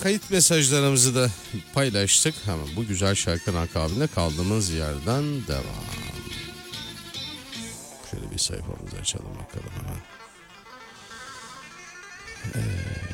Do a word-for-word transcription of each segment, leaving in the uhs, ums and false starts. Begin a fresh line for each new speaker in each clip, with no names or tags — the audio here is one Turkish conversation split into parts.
Kayıt mesajlarımızı da paylaştık. Hemen bu güzel şarkının akabinde kaldığımız yerden devam. Şöyle bir sayfamızı açalım bakalım hemen. Evet.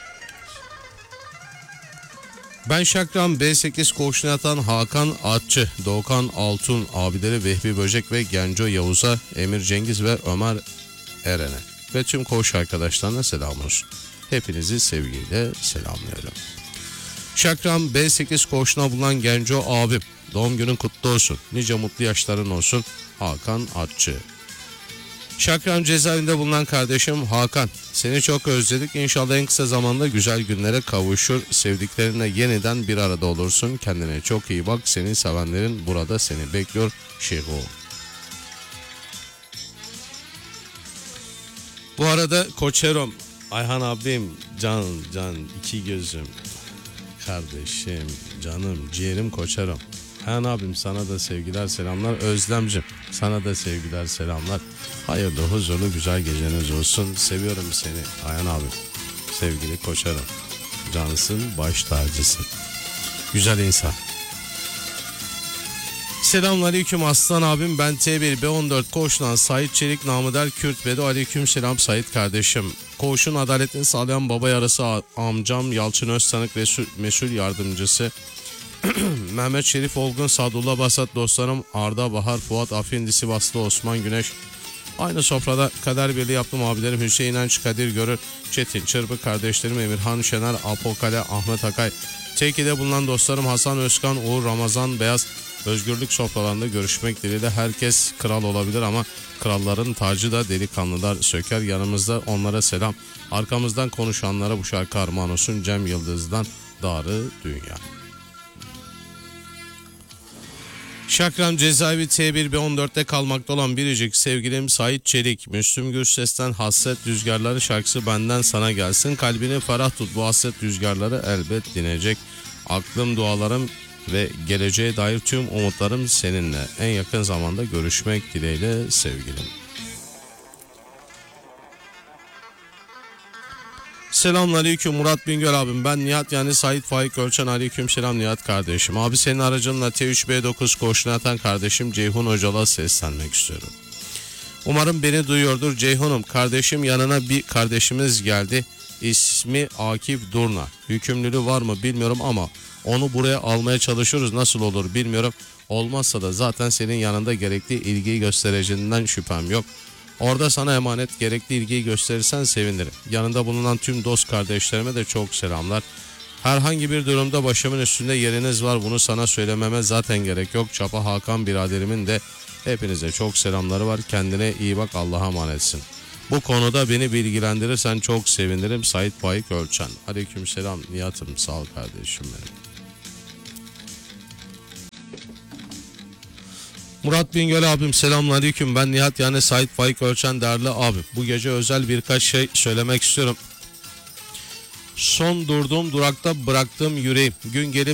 Ben Şakran B sekiz koğuşuna yatan Hakan Atçı, Doğukan Altun abileri Vehbi Böcek ve Genco Yavuz'a, Emir Cengiz ve Ömer Eren'e ve tüm koğuş arkadaşlarına selam olsun. Hepinizi sevgiyle selamlıyorum. Şakran B sekiz koğuşuna bulunan Genco abim, doğum günün kutlu olsun. Nice mutlu yaşların olsun. Hakan Atçı. Şakran cezaevinde bulunan kardeşim Hakan, seni çok özledik. İnşallah en kısa zamanda güzel günlere kavuşur. Sevdiklerine yeniden bir arada olursun. Kendine çok iyi bak. Seni sevenlerin burada seni bekliyor. Şehu. Bu arada Koçerom, Ayhan abim, can can iki gözüm, kardeşim, canım, ciğerim Koçerom. Ayhan abim sana da sevgiler selamlar. Özlemcim sana da sevgiler selamlar. Hayırlı huzurlu güzel geceniz olsun. Seviyorum seni Ayhan abim. Sevgili Koçerom. Cansın, baş tacısın. Güzel insan. Selamünaleyküm aslan abim, ben T bir B on dört Koğuş'tan Sait Çelik namı der Kürt Bedo. Aleyküm selam Sait kardeşim. Koğuş'un adaletini sağlayan baba yarısı amcam Yalçın Öztanık Resul, mesul yardımcısı Mehmet Şerif Olgun, Sadullah Basat dostlarım Arda Bahar, Fuat Afindi, Sivaslı Osman Güneş. Aynı sofrada kader birliği yaptım abilerim Hüseyin İnanç, Kadir Görür, Çetin Çırpı kardeşlerim Emirhan Şener, Apokale, Ahmet Akay. Teki'de bulunan dostlarım Hasan Özkan, Uğur Ramazan Beyaz. Özgürlük sofralarında görüşmek dileğiyle. Herkes kral olabilir ama kralların tacı da delikanlılar söker. Yanımızda onlara selam. Arkamızdan konuşanlara bu şarkı armağan olsun. Cem Yıldız'dan Darı Dünya. Şakran cezaevi T bir B on dörtte kalmakta olan biricik sevgilim Sait Çelik. Müslüm Gürses'ten Hasret Rüzgarları şarkısı benden sana gelsin. Kalbini ferah tut, bu hasret rüzgarları elbet dinecek. Aklım, dualarım ve geleceğe dair tüm umutlarım seninle. En yakın zamanda görüşmek dileğiyle sevgilim. Selamünaleyküm Murat Bingöl abim, ben Nihat yani Sait Faik Ölçen. Aleyküm selam Nihat kardeşim. Abi senin aracınla T üç B dokuz koğuşuna yatan kardeşim Ceyhun Öcal'a seslenmek istiyorum. Umarım beni duyuyordur Ceyhun'um. Kardeşim yanına bir kardeşimiz geldi. İsmi Akif Durna. Hükümlülüğü var mı bilmiyorum ama onu buraya almaya çalışıyoruz. Nasıl olur bilmiyorum. Olmazsa da zaten senin yanında gerekli ilgiyi göstereceğinden şüphem yok. Orada sana emanet, gerekli ilgiyi gösterirsen sevinirim. Yanında bulunan tüm dost kardeşlerime de çok selamlar. Herhangi bir durumda başımın üstünde yeriniz var. Bunu sana söylememe zaten gerek yok. Çapa Hakan biraderimin de hepinize çok selamları var. Kendine iyi bak, Allah'a emanetsin. Bu konuda beni bilgilendirirsen çok sevinirim. Sait Faik Ölçen. Aleykümselam Nihat'ım, sağ ol kardeşim benim. Murat Bingöl abim, selamünaleyküm. Ben Nihat yani Sait Faik Ölçen değerli abim. Bu gece özel birkaç şey söylemek istiyorum. Son durduğum durakta bıraktığım yüreğim. Gün gelip